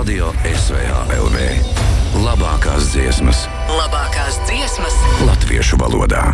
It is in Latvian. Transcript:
Radio SVH LV. Labākās dziesmas. Labākās dziesmas Latviešu valodā.